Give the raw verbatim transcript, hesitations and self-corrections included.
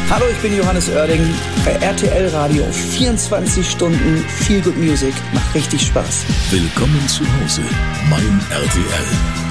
Hallo, ich bin Johannes Oerding bei R T L Radio. vierundzwanzig Stunden Feel Good Music. Macht richtig Spaß. Willkommen zu Hause, mein R T L.